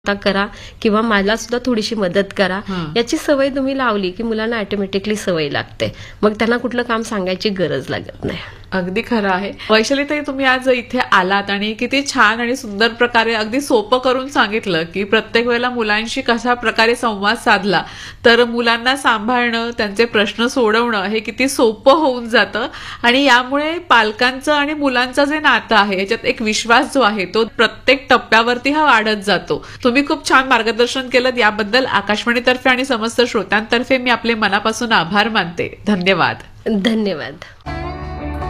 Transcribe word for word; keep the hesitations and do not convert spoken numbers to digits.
करा किंवा मला सुद्धा थोडीशी मदत करा, याची सवय तुम्ही लावली की मुलांना ऑटोमॅटिकली सवय लागते. मग त्यांना कुठलं काम सांगायची गरज लागत नाही. अगदी खरं आहे. वैशालीताई, तुम्ही आज इथे आलात आणि किती छान आणि सुंदर प्रकारे अगदी सोपं करून सांगितलं की प्रत्येक वेळेला मुलांशी कशा प्रकारे संवाद साधला तर मुलांना सांभाळणं, त्यांचे प्रश्न सोडवणं हे किती सोपं होऊन जातं आणि यामुळे पालकांचं आणि मुलांचं जे नातं आहे याच्यात एक विश्वास जो आहे तो प्रत्येक टप्प्यावरती हा वाढत जातो. तुम्ही खूप छान मार्गदर्शन केलं, याबद्दल आकाशवाणीतर्फे आणि समस्त श्रोत्यांतर्फे मी आपले मनापासून आभार मानते. धन्यवाद. धन्यवाद.